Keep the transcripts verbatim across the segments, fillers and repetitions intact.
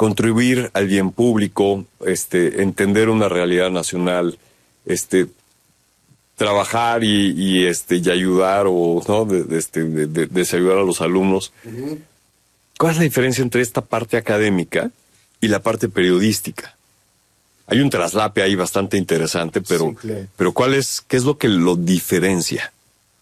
contribuir al bien público, este, entender una realidad nacional, este, trabajar y, y este y ayudar o no de, de, este, de, de, desayudar a los alumnos. Uh-huh. ¿Cuál es la diferencia entre esta parte académica y la parte periodística? Hay un traslape ahí bastante interesante, pero, sí, claro. pero ¿cuál es, qué es lo que lo diferencia?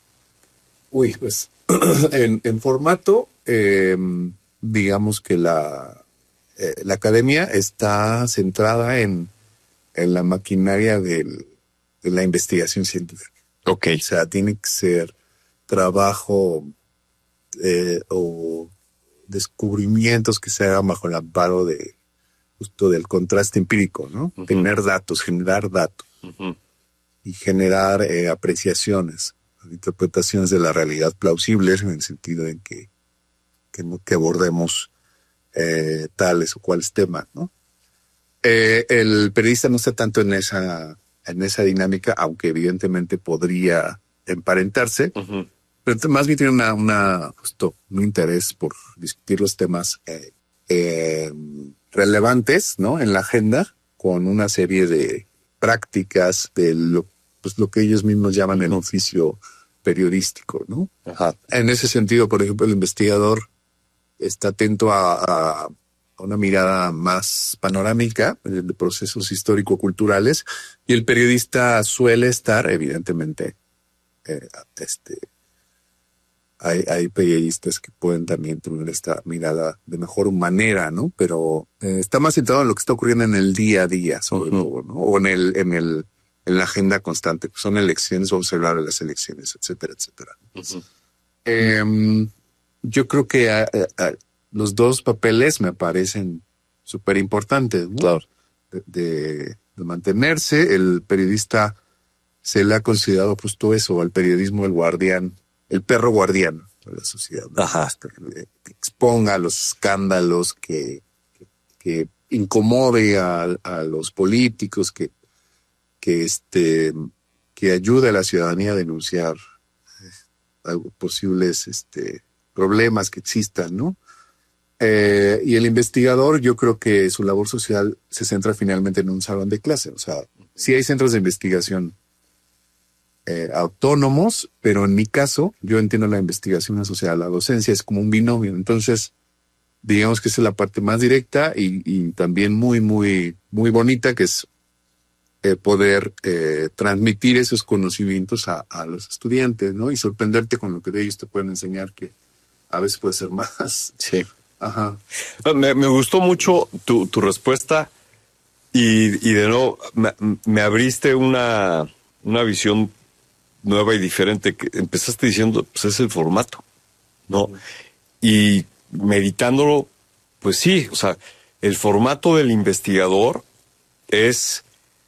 Uy, pues en, en formato, eh, digamos que la, eh, la academia está centrada en, en la maquinaria del, de la investigación científica. Ok. O sea, tiene que ser trabajo eh, o descubrimientos que se hagan bajo el amparo de justo del contraste empírico, ¿no? Uh-huh. Tener datos, generar datos uh-huh. y generar eh, apreciaciones, interpretaciones de la realidad plausibles en el sentido en que, que, que abordemos eh, tales o cuales temas, ¿no? Eh, el periodista no está tanto en esa en esa dinámica, aunque evidentemente podría emparentarse, uh-huh. pero más bien tiene una, una justo un interés por discutir los temas eh, eh, relevantes, ¿no? En la agenda, con una serie de prácticas de lo, pues, lo que ellos mismos llaman el oficio periodístico, ¿no? Ajá. En ese sentido, por ejemplo, el investigador está atento a, a una mirada más panorámica de procesos histórico-culturales, y el periodista suele estar, evidentemente, eh, este, hay, hay periodistas que pueden también tener esta mirada de mejor manera, ¿no? Pero eh, está más centrado en lo que está ocurriendo en el día a día, sobre uh-huh. todo, ¿no? O en el, en el, en la agenda constante. Pues son elecciones, vamos a hablar de las elecciones, etcétera, etcétera. Uh-huh. Eh, yo creo que a, a, los dos papeles me parecen súper importantes, ¿no? Claro. De, de, de mantenerse. El periodista se le ha considerado justo eso, al periodismo el guardián, el perro guardián de la sociedad, ¿no? Ajá. Que, que exponga los escándalos, que, que, que incomode a, a los políticos, que, que, este, que ayude a la ciudadanía a denunciar eh, posibles este, problemas que existan, ¿no? Eh, y el investigador, yo creo que su labor social se centra finalmente en un salón de clase. O sea, sí hay centros de investigación eh, autónomos, pero en mi caso, yo entiendo la investigación asociada a la docencia, es como un binomio. Entonces, digamos que esa es la parte más directa y, y también muy, muy, muy bonita, que es eh, poder eh, transmitir esos conocimientos a, a los estudiantes, ¿no? Y sorprenderte con lo que de ellos te pueden enseñar, que a veces puede ser más. Sí. Ajá. Me, me gustó mucho tu, tu respuesta y, y de nuevo me, me abriste una, una visión nueva y diferente. Que empezaste diciendo, pues es el formato, ¿no? Uh-huh. Y meditándolo, pues sí, o sea, el formato del investigador es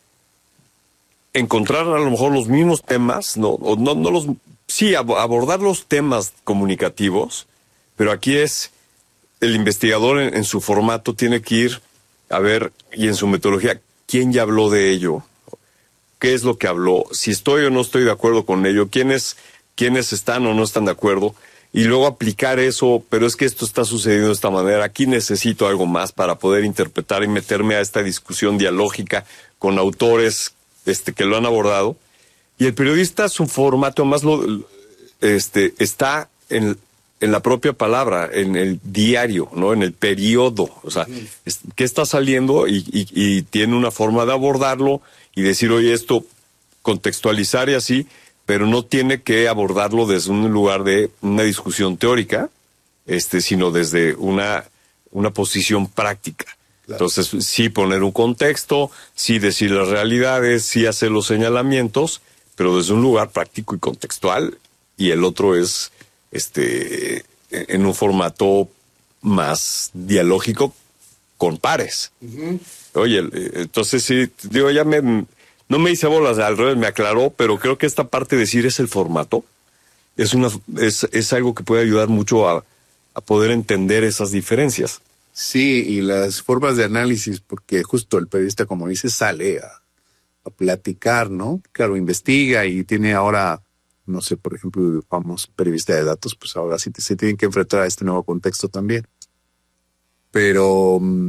encontrar a lo mejor los mismos temas, no, o no, no los, sí, ab- abordar los temas comunicativos, pero aquí es el investigador en, en su formato tiene que ir a ver, y en su metodología, quién ya habló de ello, qué es lo que habló, si estoy o no estoy de acuerdo con ello, quiénes, quiénes están o no están de acuerdo, y luego aplicar eso, pero es que esto está sucediendo de esta manera, aquí necesito algo más para poder interpretar y meterme a esta discusión dialógica con autores este, que lo han abordado. Y el periodista, su formato más lo, este, está en... en la propia palabra, en el diario, ¿no? En el periodo, o sea, es, ¿qué está saliendo? Y, y, y tiene una forma de abordarlo y decir, oye, esto, contextualizar y así, pero no tiene que abordarlo desde un lugar de una discusión teórica, este, sino desde una, una posición práctica. Claro. Entonces, sí poner un contexto, sí decir las realidades, sí hacer los señalamientos, pero desde un lugar práctico y contextual, y el otro es este en un formato más dialógico con pares. Uh-huh. Oye, entonces sí, digo, ya me no me hice bolas, al revés, me aclaró, pero creo que esta parte de decir es el formato, es una es, es algo que puede ayudar mucho a, a poder entender esas diferencias. Sí, y las formas de análisis, porque justo el periodista, como dice, sale a, a platicar, ¿no? Claro, investiga y tiene ahora, no sé, por ejemplo, vamos, periodista de datos, pues ahora sí se tienen que enfrentar a este nuevo contexto también. Pero